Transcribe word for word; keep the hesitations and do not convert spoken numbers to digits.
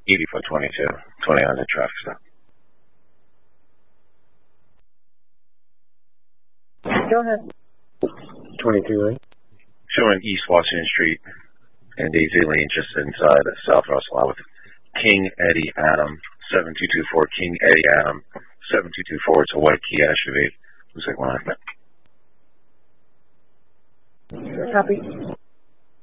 eighty for twenty-two, twenty on the traffic stop. Go ahead. twenty-two, right? Showing East Washington Street and Daisy Lane just inside of South Russell with King Eddie Adam, seven two two four, King Eddie Adam, seven two two four. It's a white Kia S U V. Looks like one. Copy.